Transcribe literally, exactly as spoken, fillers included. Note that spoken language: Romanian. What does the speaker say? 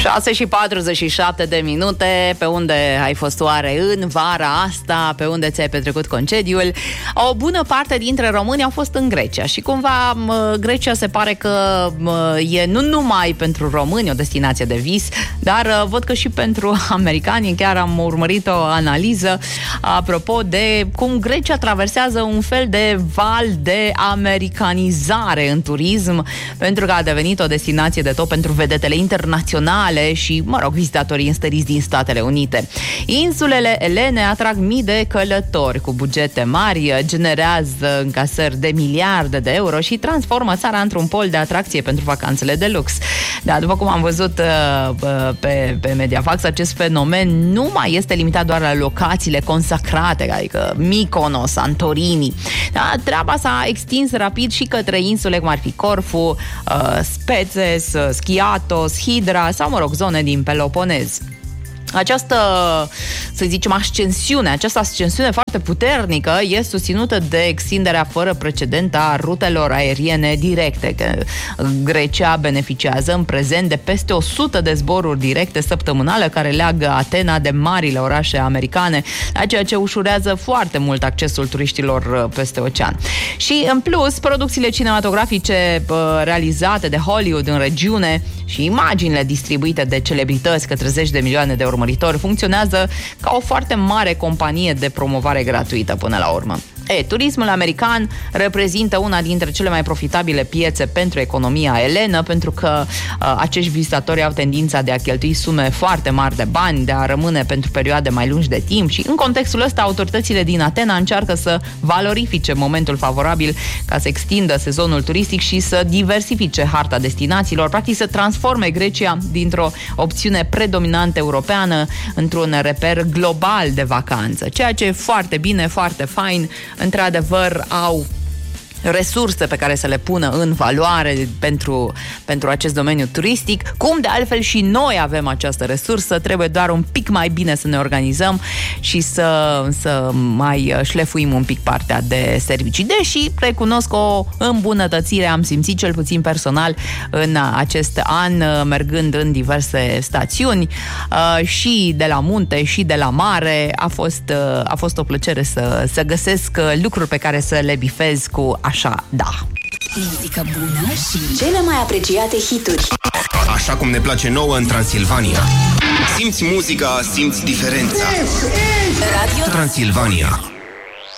șase și patruzeci și șapte de minute. Pe unde ai fost oare în vara asta? Pe unde ți-ai petrecut concediul? O bună parte dintre români au fost în Grecia și cumva Grecia se pare că e nu numai pentru români o destinație de vis, dar văd că și pentru americani. Chiar am urmărit o analiză apropo de cum Grecia traversează un fel de val de americanizare în turism, pentru că a devenit o destinație de top pentru vedetele internaționale și, mă rog, vizitatorii înstăriți din Statele Unite. Insulele Elene atrag mii de călători cu bugete mari, generează încasări de miliarde de euro și transformă țara într-un pol de atracție pentru vacanțele de lux. Dar, după cum am văzut uh, pe, pe Mediafax, acest fenomen nu mai este limitat doar la locațiile consacrate, adică Mykonos, Santorini. Da, treaba s-a extins rapid și către insule cum ar fi Corfu, uh, Spetses, Skiathos, Hidra sau, mă rog, zone din Peloponez. Această, să zicem, ascensiune, această ascensiune foarte puternică e susținută de extinderea fără precedent a rutelor aeriene directe. Grecia beneficiază în prezent de peste o sută de zboruri directe săptămânale care leagă Atena de marile orașe americane, ceea ce ușurează foarte mult accesul turiștilor peste ocean. Și, în plus, producțiile cinematografice realizate de Hollywood în regiune și imaginile distribuite de celebrități către zeci de milioane de urmăritori funcționează ca o foarte mare companie de promovare gratuită până la urmă. E, turismul american reprezintă una dintre cele mai profitabile piețe pentru economia elenă, pentru că uh, acești vizitatori au tendința de a cheltui sume foarte mari de bani, de a rămâne pentru perioade mai lungi de timp și în contextul ăsta autoritățile din Atena încearcă să valorifice momentul favorabil ca să extindă sezonul turistic și să diversifice harta destinațiilor, practic să transforme Grecia dintr-o opțiune predominant europeană într-un reper global de vacanță, ceea ce e foarte bine, foarte fain. Într-adevăr, au resurse pe care să le pună în valoare pentru, pentru acest domeniu turistic, cum de altfel și noi avem această resursă, trebuie doar un pic mai bine să ne organizăm și să, să mai șlefuim un pic partea de servicii. Deși recunosc o îmbunătățire, am simțit cel puțin personal în acest an, mergând în diverse stațiuni și de la munte și de la mare, a fost, a fost o plăcere să, să găsesc lucruri pe care să le bifez cu așa, da. Muzică bună și cele mai apreciate hituri. Așa cum ne place nouă în Transilvania. Simți muzica, simți diferența. Radio Transilvania.